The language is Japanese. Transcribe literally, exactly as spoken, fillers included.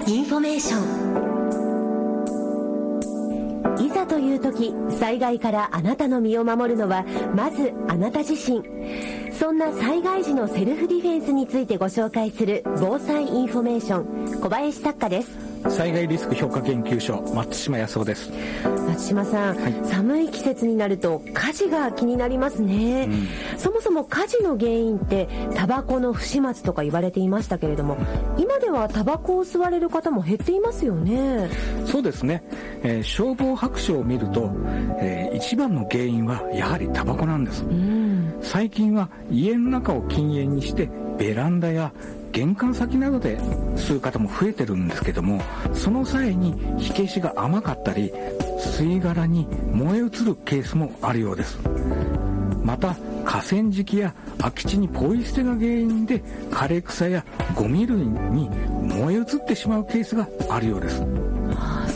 インフォメーション。いざという時、災害からあなたの身を守るのはまずあなた自身。そんな災害時のセルフディフェンスについてご紹介する防災インフォメーション、小林作家です。 災害リスク評価研究所、松島康夫です。 松島さん、はい、寒い季節になると火事が気になりますね、うん、そもそも火事の原因ってタバコの不始末とか言われていましたけれども、今ではタバコを吸われる方も減っていますよね。 そうですね、えー、消防白書を見ると、えー、一番の原因はやはりタバコなんです、うん、最近は家の中を禁煙にしてベランダや玄関先などで吸う方も増えてるんですけども、その際に火消しが甘かったり吸い殻に燃え移るケースもあるようです。また河川敷や空き地にポイ捨てが原因で枯れ草やゴミ類に燃え移ってしまうケースがあるようです。